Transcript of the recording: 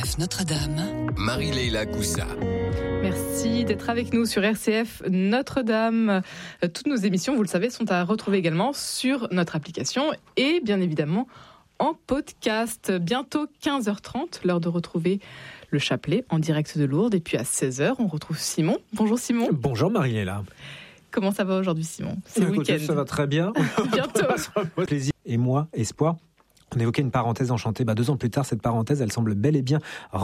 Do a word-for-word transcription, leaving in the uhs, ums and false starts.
F Notre-Dame, Marie-Leila Coussa. Merci d'être avec nous sur R C F Notre-Dame. Toutes nos émissions, vous le savez, sont à retrouver également sur notre application et bien évidemment en podcast. Bientôt quinze heures trente, l'heure de retrouver le chapelet en direct de Lourdes. Et puis à seize heures, on retrouve Simon. Bonjour Simon. Bonjour Marie-Leila. Comment ça va aujourd'hui Simon ? C'est le week-end. Ça va très bien. Bientôt. Plaisir et moi, espoir. On évoquait une parenthèse enchantée. Bah, deux ans plus tard, cette parenthèse, elle semble bel et bien